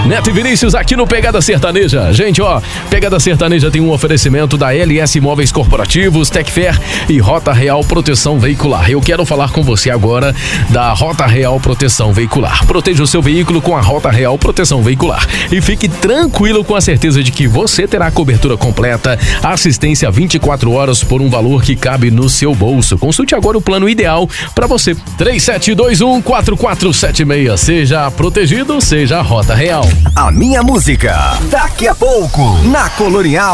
Neto e Vinícius aqui no Pegada Sertaneja. Gente, ó, Pegada Sertaneja tem um oferecimento da LS Imóveis Corporativos, Tecfer e Rota Real Proteção Veicular. Eu quero falar com você agora da Rota Real Proteção Veicular. Proteja o seu veículo com a Rota Real Proteção Veicular e fique tranquilo com a certeza de que você terá cobertura completa, assistência 24 horas por um valor que cabe no seu bolso. Consulte agora o plano ideal para você. 3721-4476. Seja protegido, seja a Rota Real. A minha música, daqui a pouco, na Colonial.